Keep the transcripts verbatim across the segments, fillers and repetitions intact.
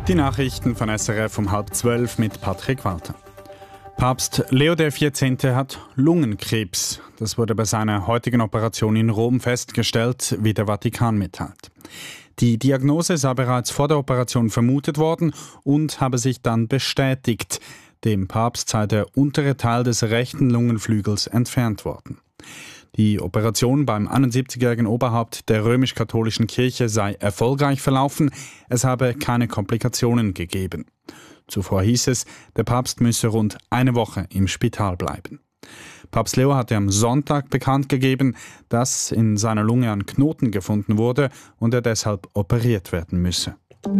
Die Nachrichten von S R F um halb zwölf mit Patrick Walter. Papst Leo der vierzehnte hat Lungenkrebs. Das wurde bei seiner heutigen Operation in Rom festgestellt, wie der Vatikan mitteilt. Die Diagnose sei bereits vor der Operation vermutet worden und habe sich dann bestätigt. Dem Papst sei der untere Teil des rechten Lungenflügels entfernt worden. Die Operation beim einundsiebzigjährigen Oberhaupt der römisch-katholischen Kirche sei erfolgreich verlaufen. Es habe keine Komplikationen gegeben. Zuvor hieß es, der Papst müsse rund eine Woche im Spital bleiben. Papst Leo hatte am Sonntag bekannt gegeben, dass in seiner Lunge ein Knoten gefunden wurde und er deshalb operiert werden müsse.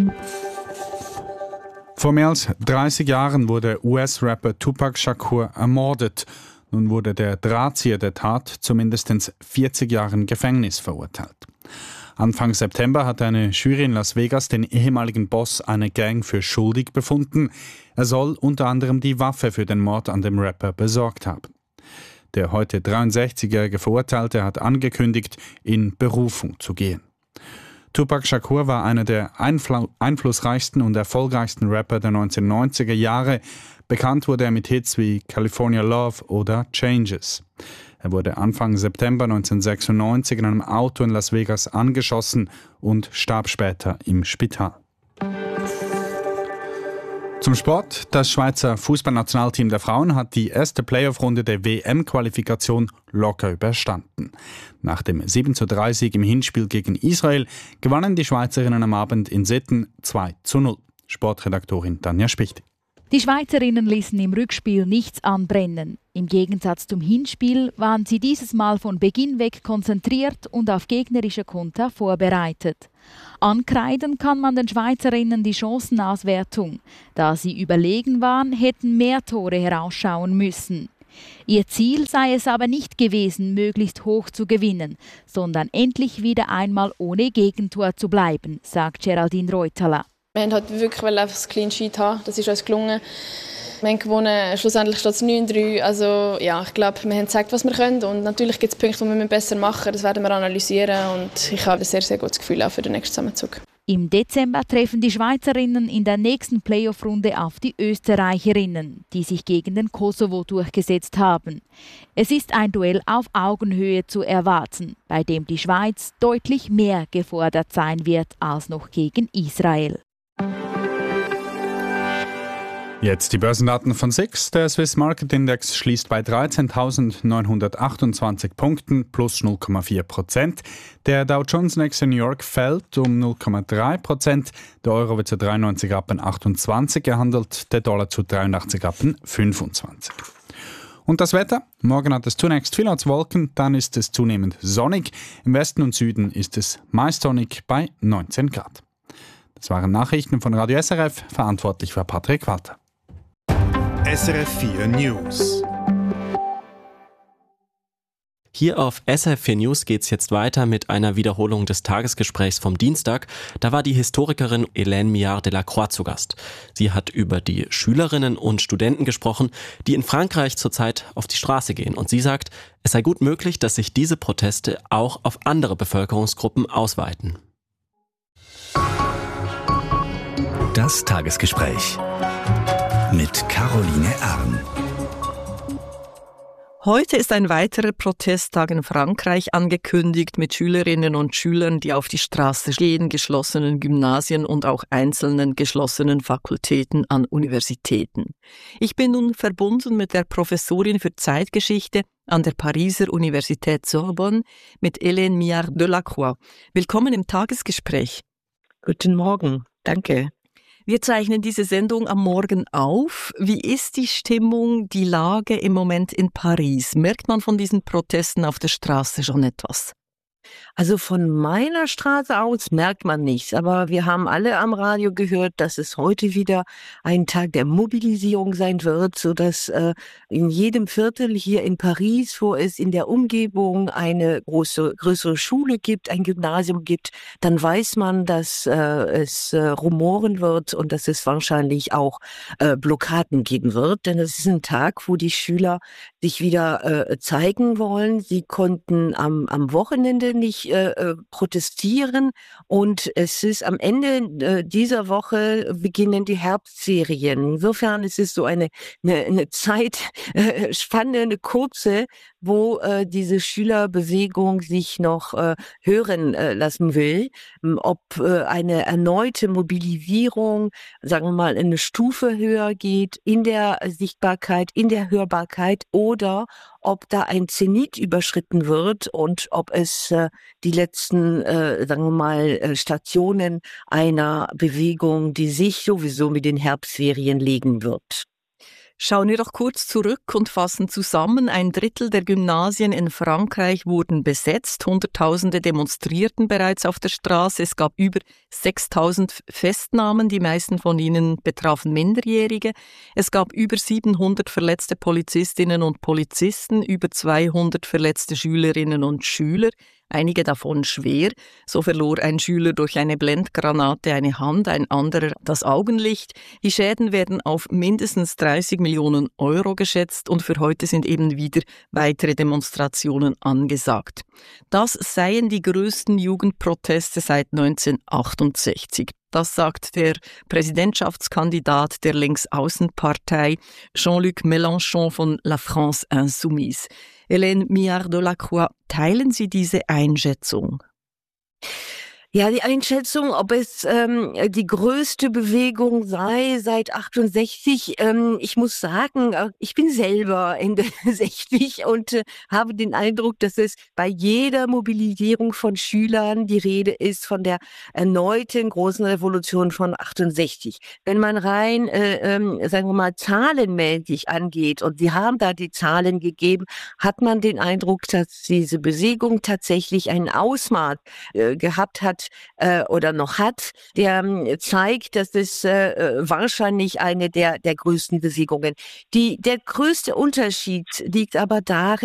Vor mehr als dreißig Jahren wurde U S-Rapper Tupac Shakur ermordet. Nun wurde der Drahtzieher der Tat zu mindestens vierzig Jahren Gefängnis verurteilt. Anfang September hat eine Jury in Las Vegas den ehemaligen Boss einer Gang für schuldig befunden. Er soll unter anderem die Waffe für den Mord an dem Rapper besorgt haben. Der heute dreiundsechzigjährige Verurteilte hat angekündigt, in Berufung zu gehen. Tupac Shakur war einer der einfl- einflussreichsten und erfolgreichsten Rapper der neunzehnhundertneunziger Jahre. Bekannt wurde er mit Hits wie California Love oder Changes. Er wurde Anfang September neunzehnhundertsechsundneunzig in einem Auto in Las Vegas angeschossen und starb später im Spital. Zum Sport. Das Schweizer Fußballnationalteam der Frauen hat die erste Playoff-Runde der W M-Qualifikation locker überstanden. Nach dem sieben zu drei Sieg im Hinspiel gegen Israel gewannen die Schweizerinnen am Abend in Sitten zwei zu null. Sportredaktorin Tanja Spicht. Die Schweizerinnen ließen im Rückspiel nichts anbrennen. Im Gegensatz zum Hinspiel waren sie dieses Mal von Beginn weg konzentriert und auf gegnerische Konter vorbereitet. Ankreiden kann man den Schweizerinnen die Chancenauswertung. Da sie überlegen waren, hätten mehr Tore herausschauen müssen. Ihr Ziel sei es aber nicht gewesen, möglichst hoch zu gewinnen, sondern endlich wieder einmal ohne Gegentor zu bleiben, sagt Geraldine Reutala. Wir wollten halt wirklich einfach das Clean Sheet haben. Das ist uns gelungen. Wir haben gewonnen. Schlussendlich steht es neun drei. Also ja, ich glaube, wir haben gezeigt, was wir können. Und natürlich gibt es Punkte, die wir besser machen müssen. Das werden wir analysieren. Und ich habe ein sehr, sehr gutes Gefühl auch für den nächsten Zusammenzug. Im Dezember treffen die Schweizerinnen in der nächsten Playoff-Runde auf die Österreicherinnen, die sich gegen den Kosovo durchgesetzt haben. Es ist ein Duell auf Augenhöhe zu erwarten, bei dem die Schweiz deutlich mehr gefordert sein wird als noch gegen Israel. Jetzt die Börsendaten von S I X. Der Swiss Market Index schließt bei dreizehntausendneunhundertachtundzwanzig Punkten plus null Komma vier Prozent. Der Dow Jones Index in New York fällt um null Komma drei Prozent. Der Euro wird zu dreiundneunzig Rappen achtundzwanzig gehandelt, der Dollar zu dreiundachtzig Rappen fünfundzwanzig. Und das Wetter? Morgen hat es zunächst viel als Wolken, dann ist es zunehmend sonnig. Im Westen und Süden ist es meist sonnig bei neunzehn Grad. Das waren Nachrichten von Radio S R F, verantwortlich für Patrick Walter. S R F vier News. Hier auf S R F vier News geht's jetzt weiter mit einer Wiederholung des Tagesgesprächs vom Dienstag. Da war die Historikerin Hélène Millard-Delacroix zu Gast. Sie hat über die Schülerinnen und Studenten gesprochen, die in Frankreich zurzeit auf die Straße gehen. Und sie sagt, es sei gut möglich, dass sich diese Proteste auch auf andere Bevölkerungsgruppen ausweiten. Das Tagesgespräch mit Caroline Erm. Heute ist ein weiterer Protesttag in Frankreich angekündigt mit Schülerinnen und Schülern, die auf die Straße gehen, geschlossenen Gymnasien und auch einzelnen geschlossenen Fakultäten an Universitäten. Ich bin nun verbunden mit der Professorin für Zeitgeschichte an der Pariser Universität Sorbonne, mit Hélène Millard-Delacroix. Willkommen im Tagesgespräch. Guten Morgen, danke. Wir zeichnen diese Sendung am Morgen auf. Wie ist die Stimmung, die Lage im Moment in Paris? Merkt man von diesen Protesten auf der Straße schon etwas? Also von meiner Straße aus merkt man nichts, aber wir haben alle am Radio gehört, dass es heute wieder ein Tag der Mobilisierung sein wird, sodass äh, in jedem Viertel hier in Paris, wo es in der Umgebung eine große, größere Schule gibt, ein Gymnasium gibt, dann weiß man, dass äh, es äh, rumoren wird und dass es wahrscheinlich auch äh, Blockaden geben wird, denn es ist ein Tag, wo die Schüler sich wieder äh, zeigen wollen. Sie konnten am, am Wochenende wahnsinnig äh, protestieren. Und es ist am Ende äh, dieser Woche beginnen die Herbstferien. Insofern ist es so eine, eine, eine Zeitspanne, eine kurze, wo äh, diese Schülerbewegung sich noch äh, hören äh, lassen will. Ob äh, eine erneute Mobilisierung, sagen wir mal, eine Stufe höher geht in der Sichtbarkeit, in der Hörbarkeit, oder ob da ein Zenit überschritten wird und ob es äh, die letzten, äh, sagen wir mal, äh, Stationen einer Bewegung, die sich sowieso mit den Herbstferien legen wird. Schauen wir doch kurz zurück und fassen zusammen. Ein Drittel der Gymnasien in Frankreich wurden besetzt. Hunderttausende demonstrierten bereits auf der Straße. Es gab über sechstausend Festnahmen. Die meisten von ihnen betrafen Minderjährige. Es gab über siebenhundert verletzte Polizistinnen und Polizisten, über zweihundert verletzte Schülerinnen und Schüler. Einige davon schwer. So verlor ein Schüler durch eine Blendgranate eine Hand, ein anderer das Augenlicht. Die Schäden werden auf mindestens dreißig Millionen Euro geschätzt und für heute sind eben wieder weitere Demonstrationen angesagt. Das seien die größten Jugendproteste seit neunzehnhundertachtundsechzig. Das sagt der Präsidentschaftskandidat der Linksaußenpartei Jean-Luc Mélenchon von La France Insoumise. Hélène Miard-Delacroix, teilen Sie diese Einschätzung? Ja, die Einschätzung, ob es ähm, die größte Bewegung sei seit achtundsechzig, ähm, ich muss sagen, ich bin selber Ende sechzig und äh, habe den Eindruck, dass es bei jeder Mobilisierung von Schülern die Rede ist von der erneuten großen Revolution von achtundsechzig. Wenn man rein, äh, ähm, sagen wir mal, zahlenmäßig angeht, und Sie haben da die Zahlen gegeben, hat man den Eindruck, dass diese Bewegung tatsächlich ein Ausmaß äh, gehabt hat, Äh, oder noch hat, der äh, zeigt, dass es äh, wahrscheinlich eine der, der größten Bewegungen. Die, der größte Unterschied liegt aber darin,